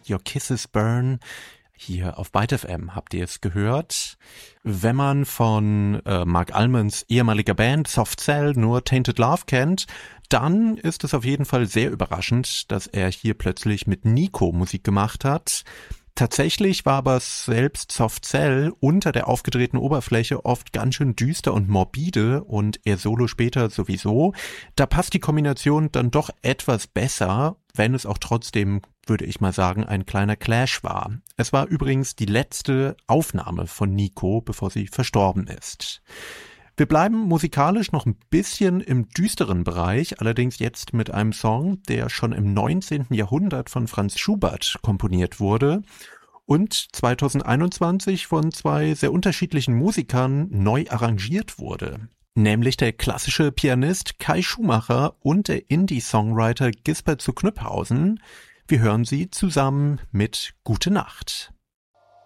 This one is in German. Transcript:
Your Kisses Burn. Hier auf Byte FM habt ihr es gehört. Wenn man von Mark Almonds ehemaliger Band Soft Cell nur Tainted Love kennt, dann ist es auf jeden Fall sehr überraschend, dass er hier plötzlich mit Nico Musik gemacht hat. Tatsächlich war aber selbst Soft Cell unter der aufgedrehten Oberfläche oft ganz schön düster und morbide und er Solo später sowieso. Da passt die Kombination dann doch etwas besser, wenn es auch trotzdem, würde ich mal sagen, ein kleiner Clash war. Es war übrigens die letzte Aufnahme von Nico, bevor sie verstorben ist. Wir bleiben musikalisch noch ein bisschen im düsteren Bereich, allerdings jetzt mit einem Song, der schon im 19. Jahrhundert von Franz Schubert komponiert wurde und 2021 von zwei sehr unterschiedlichen Musikern neu arrangiert wurde. Nämlich der klassische Pianist Kai Schumacher und der Indie-Songwriter Gisbert zu Knüpphausen. Wir hören sie zusammen mit Gute Nacht.